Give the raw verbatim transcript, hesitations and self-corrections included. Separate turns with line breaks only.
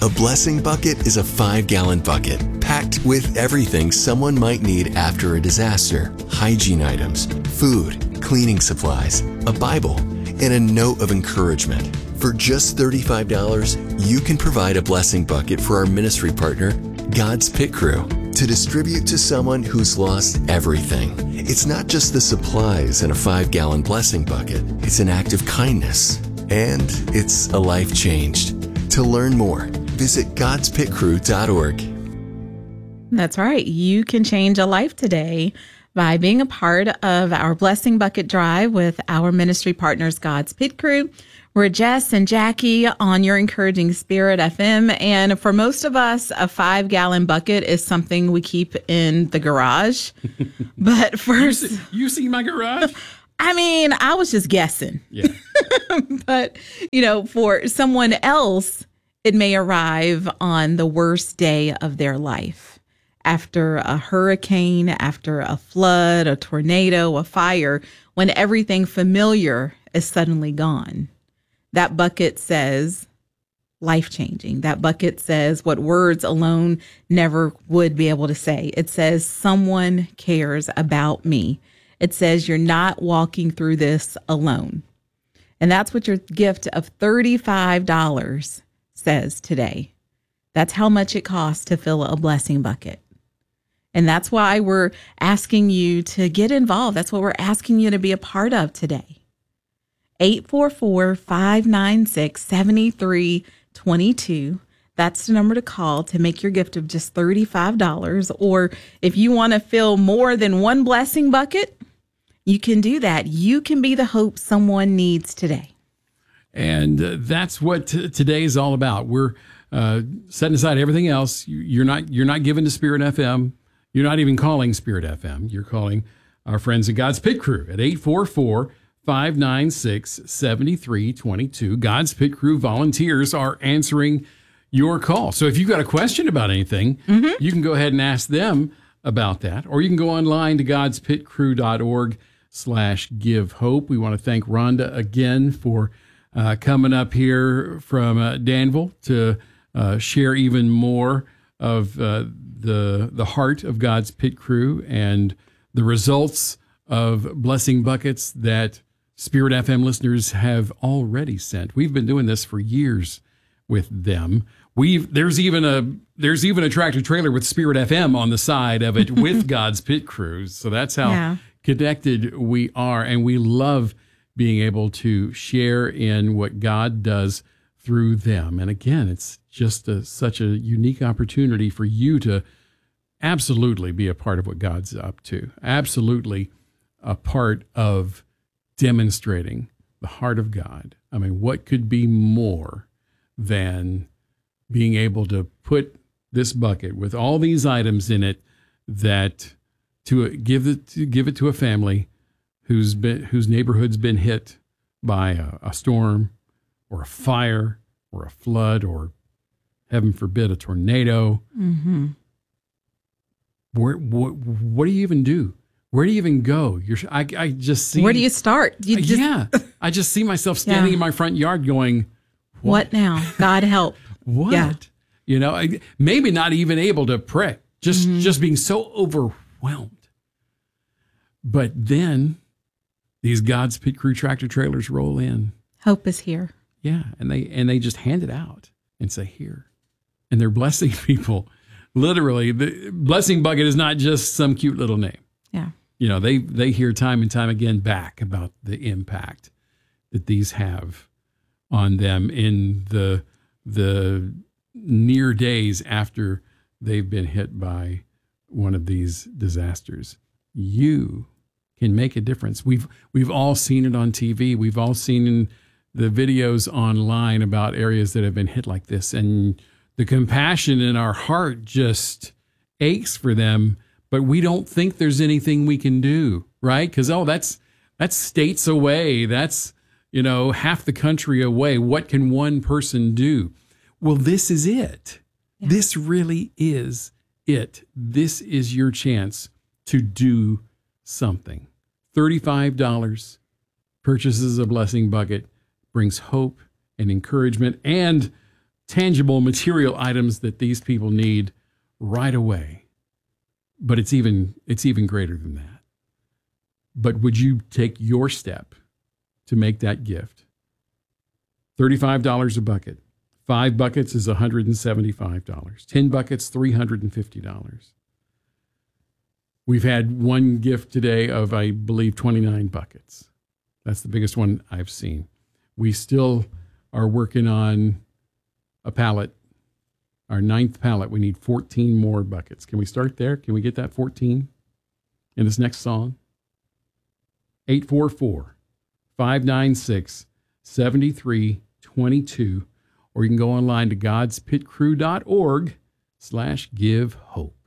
A blessing bucket is a five-gallon bucket packed with everything someone might need after a disaster. Hygiene items, food, cleaning supplies, a Bible, and a note of encouragement. For just thirty-five dollars, you can provide a blessing bucket for our ministry partner, God's Pit Crew, to distribute to someone who's lost everything. It's not just the supplies in a five-gallon blessing bucket. It's an act of kindness, and it's a life changed. To learn more, visit gods pit crew dot org.
That's right. You can change a life today by being a part of our Blessing Bucket Drive with our ministry partners, God's Pit Crew. We're Jess and Jackie on your Encouraging Spirit F M. And for most of us, a five gallon bucket is something we keep in the garage. But first,
you see, you see my garage?
I mean, I was just guessing.
Yeah.
But, you know, for someone else, it may arrive on the worst day of their life. After a hurricane, after a flood, a tornado, a fire, when everything familiar is suddenly gone. That bucket says life-changing. That bucket says what words alone never would be able to say. It says someone cares about me. It says you're not walking through this alone. And that's what your gift of thirty-five dollars says today. That's how much it costs to fill a blessing bucket. And that's why we're asking you to get involved. That's what we're asking you to be a part of today. eight four four, five nine six, seven three two two. That's the number to call to make your gift of just thirty-five dollars. Or if you want to fill more than one blessing bucket, you can do that. You can be the hope someone needs today.
And uh, that's what t- today is all about. We're uh, setting aside everything else. You, you're not you're not giving to Spirit F M. You're not even calling Spirit F M. You're calling our friends at God's Pit Crew at eight four four, five nine six, seven three two two. God's Pit Crew volunteers are answering your call. So if you've got a question about anything, mm-hmm. you can go ahead and ask them about that. Or you can go online to gods pit crew dot org slash give hope. We want to thank Rhonda again for uh, coming up here from uh, Danville to uh, share even more of uh, the the heart of God's Pit Crew and the results of blessing buckets that Spirit F M listeners have already sent. We've been doing this for years with them. We've there's even a there's even a tractor trailer with Spirit F M on the side of it with God's Pit Crew. So that's how yeah. connected we are, and we love being able to share in what God does through them. And again, it's just a, such a unique opportunity for you to absolutely be a part of what God's up to. Absolutely a part of demonstrating the heart of God. I mean, what could be more than being able to put this bucket with all these items in it that to give it to give it to a family who's been whose neighborhood's been hit by a, a storm or a fire or a flood or, heaven forbid, a tornado.
Mm-hmm.
Where what what do you even do? Where do you even go? You're I I just see.
Where do you start? You just,
yeah, I just see myself standing yeah. in my front yard going,
"What, what now? God help."
What?
Yeah.
You know, I, maybe not even able to pray, just mm-hmm. just being so overwhelmed. But then these God's Pit Crew tractor trailers roll in.
Hope is here.
Yeah, and they and they just hand it out and say, here. And they're blessing people. Literally, the blessing bucket is not just some cute little name.
Yeah.
You know, they they hear time and time again back about the impact that these have on them in the the near days after they've been hit by one of these disasters. You can make a difference. We've we've all seen it on T V. We've all seen in the videos online about areas that have been hit like this, and the compassion in our heart just aches for them, but we don't think there's anything we can do, right? Because, oh, that's that's states away. That's, you know, half the country away. What can one person do? Well, this is it. Yeah. This really is it. This is your chance to do something. thirty-five dollars purchases a blessing bucket, brings hope and encouragement and tangible material items that these people need right away. But it's even it's even greater than that. But would you take your step to make that gift? thirty-five dollars a bucket. Five buckets is one hundred seventy-five dollars. Ten buckets, three hundred fifty dollars. We've had one gift today of, I believe, twenty-nine buckets. That's the biggest one I've seen. We still are working on a pallet, our ninth pallet. We need fourteen more buckets. Can we start there? Can we get that fourteen in this next song? eight four four, five nine six, seven three two two, or you can go online to godspitcrew dot org slash give hope.